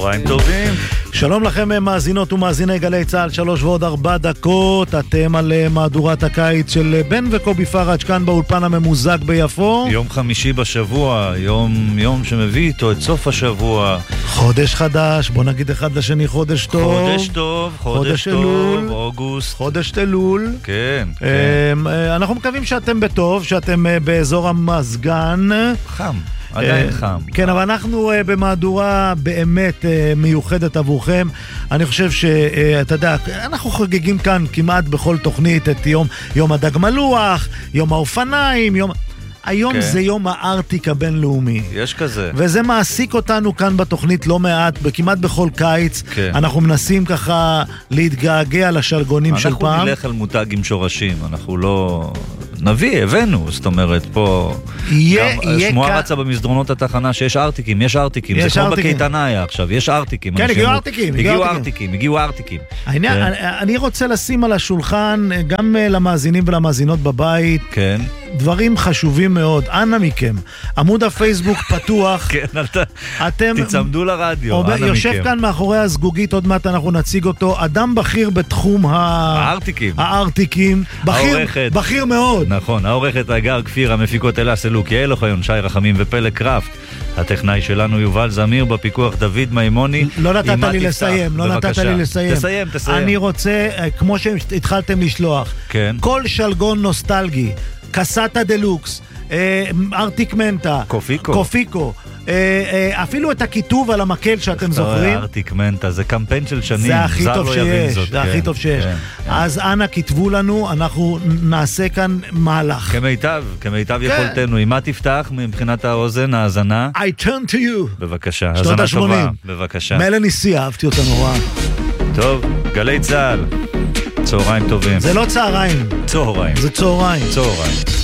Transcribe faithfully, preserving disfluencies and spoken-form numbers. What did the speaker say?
צהריים טובים. שלום לכם מאזינות ומאזיני גלי צהל, שלוש ועוד ארבע דקות. אתם על מהדורת הקיץ של בן וקובי פראג' כאן באולפן הממוזג ביפו. יום חמישי בשבוע, יום, יום שמביא איתו את סוף השבוע. חודש חדש, בוא נגיד אחד לשני חודש טוב. חודש טוב, חודש, חודש טוב, אלול, אוגוסט. חודש אלול. כן, כן. אנחנו מקווים שאתם בטוב, שאתם באזור המזגן. חם. עדיין חם. כן, אבל אנחנו במהדורה באמת מיוחדת עבורכם. אני חושב שאתה יודע, אנחנו חוגגים כאן כמעט בכל תוכנית את יום, יום הדג מלוח, יום האופניים, יום... היום זה יום הארטיק הבינלאומי. יש כזה. וזה מעסיק אותנו כאן בתוכנית לא מעט, כמעט בכל קיץ. אנחנו מנסים ככה להתגעגע לשלגונים של פעם. אנחנו נלך על מותג עם שורשים, אנחנו לא... נביא, הבאנו, זאת אומרת, פה... שמועה רצה במסדרונות התחנה שיש ארטיקים, יש ארטיקים, זה כמו בקייטנה היה עכשיו, יש ארטיקים. כן, הגיעו ארטיקים. הגיעו ארטיקים, הגיעו ארטיקים. אני רוצה לשים על השולחן, גם למאזינים ולמאזינות בבית, כן. דברים חשובים מאוד, אנא מכם, עמוד הפייסבוק פתוח. כן, אתם תצמדו לרדיו, אנא מכם. יושב כאן מאחורי הזגוגית, עוד מעט אנחנו נציג אותו, אדם בכיר בתחום הארטיקים. הארטיקים, בכיר מאוד. נכון, העורכת הגר כפיר, המפיקות אלה סלוק, יעל אוחיון, שי רחמים ופלא קראפט. הטכנאי שלנו יובל זמיר, בפיקוח דוד מימוני. לא נתת לי לסיים, לא נתת לי לסיים. תסיים, תסיים. אני רוצה, כמו שהתחלתם לשלוח, כל שלגון נוסטלגי, קסטה דלוקס, ארטיק מנטה, קופיקו, קופיקו, אפילו את הכיתוב על המקל שאתם זוכרים. ארטיק מנטה, זה קמפיין של שנים. זה הכי טוב שיש, זה הכי טוב שיש. אז אנא כתבו לנו, אנחנו נעשה כאן מהלך. כמיטב, כמיטב יכולתנו. אם מה תפתח מבחינת האוזן, האזנה? I turn to you. בבקשה, האזנה טובה. בבקשה. מלניסי, אהבתי אותה נורא. טוב, גלי צהל. צהריים טובים. זה לא צהריים. צהריים. זה צהריים. צהריים.